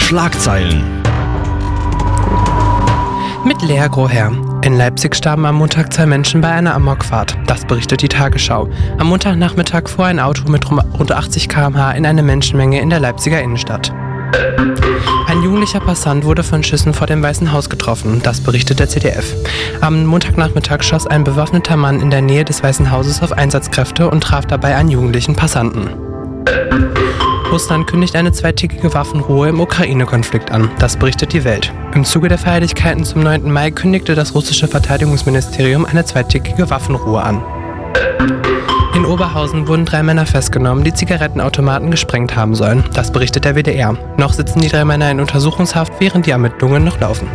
Schlagzeilen. Mit Lea Groher. In Leipzig starben am Montag 2 Menschen bei einer Amokfahrt. Das berichtet die Tagesschau. Am Montagnachmittag fuhr ein Auto mit rund 80 km/h in eine Menschenmenge in der Leipziger Innenstadt. Ein jugendlicher Passant wurde von Schüssen vor dem Weißen Haus getroffen. Das berichtet der ZDF. Am Montagnachmittag schoss ein bewaffneter Mann in der Nähe des Weißen Hauses auf Einsatzkräfte und traf dabei einen jugendlichen Passanten. Russland kündigt eine 2-tägige Waffenruhe im Ukraine-Konflikt an. Das berichtet die Welt. Im Zuge der Feierlichkeiten zum 9. Mai kündigte das russische Verteidigungsministerium eine 2-tägige Waffenruhe an. In Oberhausen wurden 3 Männer festgenommen, die Zigarettenautomaten gesprengt haben sollen. Das berichtet der WDR. Noch sitzen die 3 Männer in Untersuchungshaft, während die Ermittlungen noch laufen.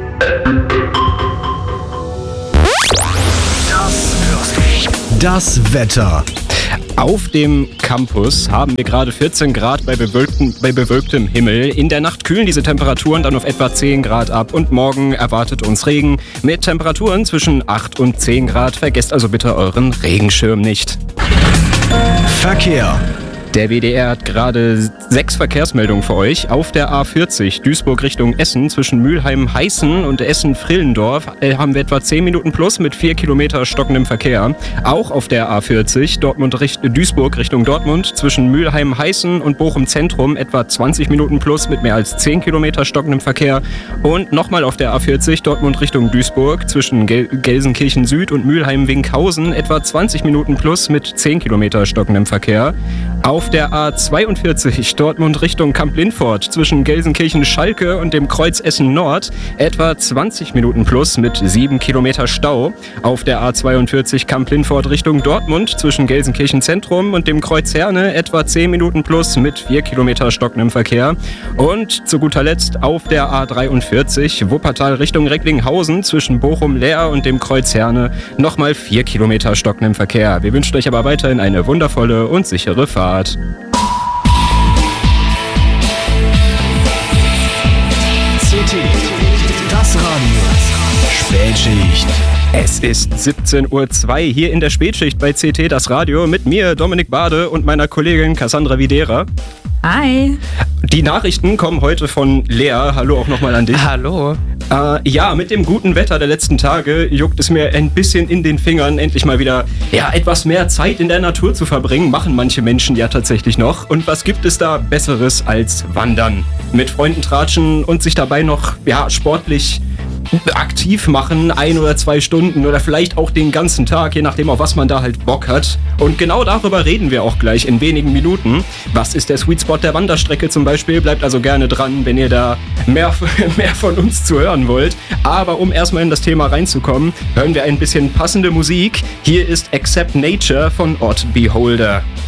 Das Wetter. Auf dem Campus haben wir gerade 14 Grad bei bewölktem Himmel. In der Nacht kühlen diese Temperaturen dann auf etwa 10 Grad ab und morgen erwartet uns Regen mit Temperaturen zwischen 8 und 10 Grad. Vergesst also bitte euren Regenschirm nicht. Verkehr. Der WDR hat gerade 6 Verkehrsmeldungen für euch. Auf der A40 Duisburg Richtung Essen zwischen Mülheim-Heißen und Essen-Frillendorf haben wir etwa 10 Minuten plus mit 4 Kilometer stockendem Verkehr. Auch auf der A40 Duisburg Richtung Dortmund zwischen Mülheim-Heißen und Bochum-Zentrum etwa 20 Minuten plus mit mehr als 10 Kilometer stockendem Verkehr. Und nochmal auf der A40 Dortmund Richtung Duisburg zwischen Gelsenkirchen Süd und Mülheim-Winkhausen etwa 20 Minuten plus mit 10 Kilometer stockendem Verkehr. Auf der A42 Dortmund Richtung Kamp-Lindfort zwischen Gelsenkirchen-Schalke und dem Kreuz Essen-Nord etwa 20 Minuten plus mit 7 Kilometer Stau. Auf der A42 Kamp-Lindfort Richtung Dortmund zwischen Gelsenkirchen-Zentrum und dem Kreuz Herne etwa 10 Minuten plus mit 4 Kilometer stockendem Verkehr. Und zu guter Letzt auf der A43 Wuppertal Richtung Recklinghausen zwischen Bochum-Leer und dem Kreuz Herne nochmal 4 Kilometer stockendem Verkehr. Wir wünschen euch aber weiterhin eine wundervolle und sichere Fahrt. CT, das Radio. Spätschicht. Es ist 17:02 Uhr hier in der Spätschicht bei CT, das Radio, mit mir, Dominik Bade, und meiner Kollegin Cassandra Videra. Hi. Die Nachrichten kommen heute von Lea. Hallo auch nochmal an dich. Hallo. Ja, mit dem guten Wetter der letzten Tage juckt es mir ein bisschen in den Fingern, endlich mal wieder etwas mehr Zeit in der Natur zu verbringen. Machen manche Menschen ja tatsächlich noch. Und was gibt es da Besseres als Wandern? Mit Freunden tratschen und sich dabei noch sportlich aktiv machen, 1 oder 2 Stunden oder vielleicht auch den ganzen Tag, je nachdem, auf was man da halt Bock hat. Und genau darüber reden wir auch gleich in wenigen Minuten. Was ist der Sweet Spot der Wanderstrecke zum Beispiel? Bleibt also gerne dran, wenn ihr da mehr von uns zu hören wollt. Aber um erstmal in das Thema reinzukommen, hören wir ein bisschen passende Musik. Hier ist Accept Nature von Odd Beholder.